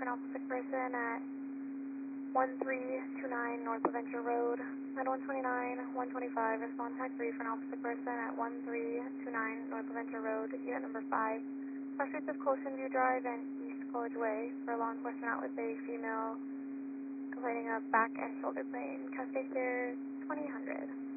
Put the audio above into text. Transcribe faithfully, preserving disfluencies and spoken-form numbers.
an opposite person at one three two nine North Adventure Road. At one twenty-nine, one twenty-five, respond type three for an opposite person at one three two nine North Adventure Road, unit number five. Cross streets of Colson View Drive and East College Way for a long question out with a female complaining of back and shoulder pain. Cascade Stairs, twenty hundred.